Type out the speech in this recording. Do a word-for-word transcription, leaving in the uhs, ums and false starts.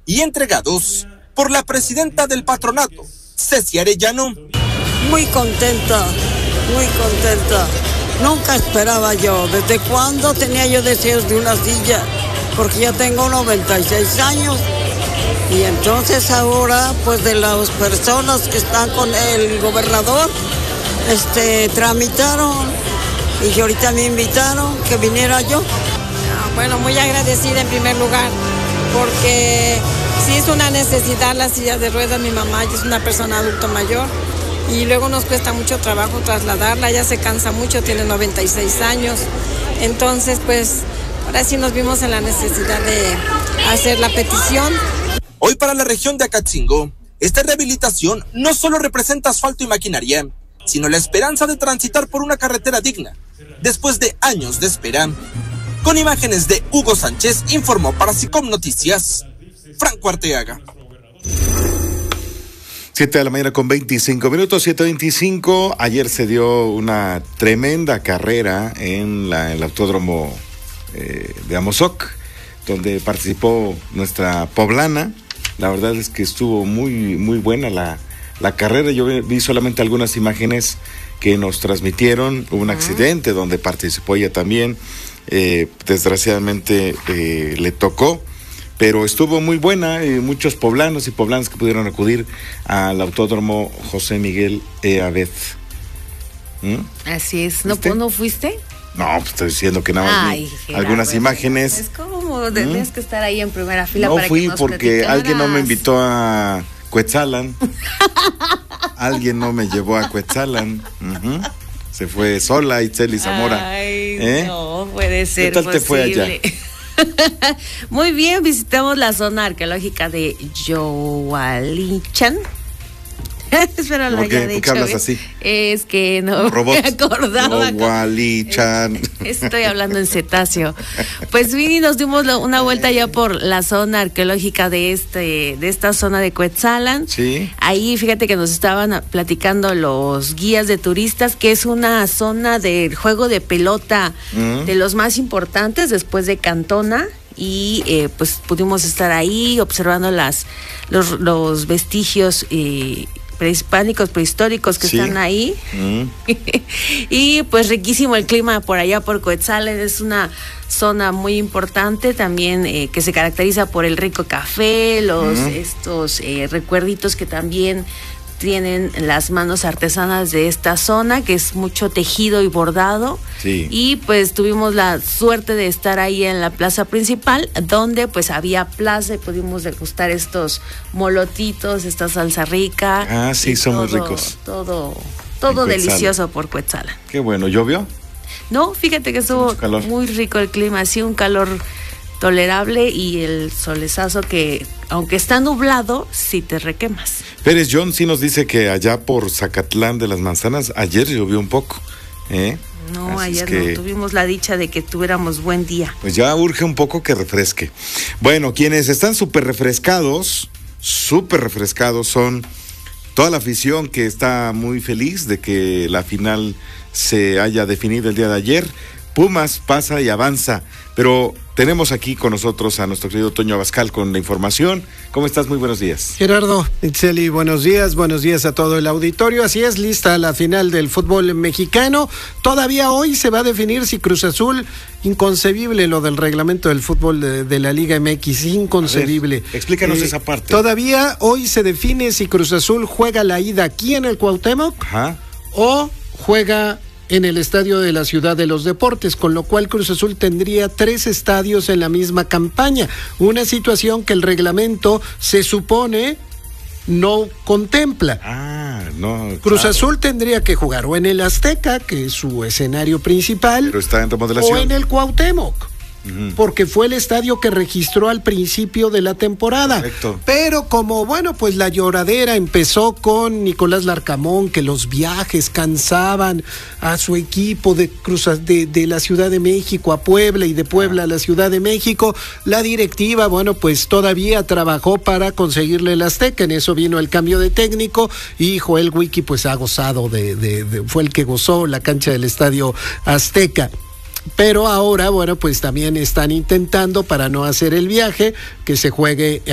y entregados por la presidenta del patronato, Ceci Arellano. Muy contenta, muy contenta. Nunca esperaba yo. ¿Desde cuándo tenía yo deseos de una silla? Porque ya tengo noventa y seis años. Y entonces ahora, pues de las personas que están con el gobernador, este, tramitaron y ahorita me invitaron que viniera yo. Bueno, muy agradecida en primer lugar, porque sí es una necesidad la silla de ruedas. Mi mamá ya es una persona adulto mayor y luego nos cuesta mucho trabajo trasladarla, ella se cansa mucho, tiene noventa y seis años. Entonces, pues, ahora sí nos vimos en la necesidad de hacer la petición. Hoy para la región de Acatzingo, esta rehabilitación no solo representa asfalto y maquinaria, sino la esperanza de transitar por una carretera digna, después de años de espera. Con imágenes de Hugo Sánchez, informó para SICOM Noticias, Franco Arteaga. siete de la mañana con veinticinco minutos, siete veinticinco. Ayer se dio una tremenda carrera en la, el autódromo eh, de Amozoc, donde participó nuestra poblana. La verdad es que estuvo muy, muy buena la, la carrera. Yo vi solamente algunas imágenes que nos transmitieron. Hubo un uh-huh. accidente donde participó ella también. Eh, desgraciadamente eh, le tocó, pero estuvo muy buena. Eh, muchos poblanos y poblanas que pudieron acudir al autódromo José Miguel E. Abed. ¿Mm? Así es. ¿No, ¿No fuiste? No, pues estoy diciendo que nada más Ay, vi algunas pues, imágenes. Es como tenías ¿Mm? que estar ahí en primera fila. No para fui que nos porque platicaras. Alguien no me invitó a Cuetzalan. Alguien no me llevó a Cuetzalan. Uh-huh. Se fue sola Itzel y Zamora. Ay, ¿Eh? no puede ser. ¿Qué tal posible. te fue allá? Muy bien, visitamos la zona arqueológica de Yowalichan. Espero lo haya dicho. ¿Por qué hablas bien? Así? Es que no Robot. me acordaba. Yowalichan. Estoy hablando en cetáceo. Pues Vini, nos dimos una vuelta ya por la zona arqueológica de este, de esta zona de Cuetzalan. Sí. Ahí fíjate que nos estaban platicando los guías de turistas que es una zona del juego de pelota mm. de los más importantes después de Cantona. Y eh, pues pudimos estar ahí observando las los, los vestigios eh, prehispánicos, prehistóricos que sí. están ahí. Mm. Y pues riquísimo el clima por allá por Cuetzalan, es una zona muy importante también eh, que se caracteriza por el rico café, los mm. estos eh, recuerditos que también tienen las manos artesanas de esta zona, que es mucho tejido y bordado. Sí. Y pues tuvimos la suerte de estar ahí en la plaza principal, donde pues había plaza y pudimos degustar estos molotitos, esta salsa rica. Ah, sí, son muy ricos. Todo, todo delicioso por Cuetzalan. Qué bueno, ¿llovió? No, fíjate que estuvo muy rico el clima, así un calor tolerable y el solezazo que, aunque está nublado, sí te requemas. Pérez John sí nos dice que allá por Zacatlán de las Manzanas, ayer llovió un poco, ¿eh? No, Así ayer es que, no tuvimos la dicha de que tuviéramos buen día. Pues ya urge un poco que refresque. Bueno, quienes están súper refrescados, súper refrescados son toda la afición que está muy feliz de que la final se haya definido el día de ayer. Pumas pasa y avanza, pero tenemos aquí con nosotros a nuestro querido Toño Abascal con la información. ¿Cómo estás? Muy buenos días. Gerardo, Itzeli, buenos días, buenos días a todo el auditorio. Así es, lista la final del fútbol mexicano. Todavía hoy se va a definir si Cruz Azul, inconcebible lo del reglamento del fútbol de, de la Liga M X, inconcebible. Ver, explícanos eh, esa parte. Todavía hoy se define si Cruz Azul juega la ida aquí en el Cuauhtémoc. Ajá. O juega en el estadio de la Ciudad de los Deportes, con lo cual Cruz Azul tendría tres estadios en la misma campaña, una situación que el reglamento se supone no contempla. Ah, no. Cruz claro. Azul tendría que jugar o en el Azteca, que es su escenario principal, pero está en remodelación, o en el Cuauhtémoc. Porque fue el estadio que registró al principio de la temporada. Correcto. Pero como, bueno, pues la lloradera empezó con Nicolás Larcamón, que los viajes cansaban a su equipo de Cruz de, de la Ciudad de México a Puebla y de Puebla a la Ciudad de México, la directiva, bueno, pues todavía trabajó para conseguirle el Azteca. En eso vino el cambio de técnico y Joel Wiki pues ha gozado de, de, de fue el que gozó la cancha del Estadio Azteca. Pero ahora, bueno, pues también están intentando, para no hacer el viaje, que se juegue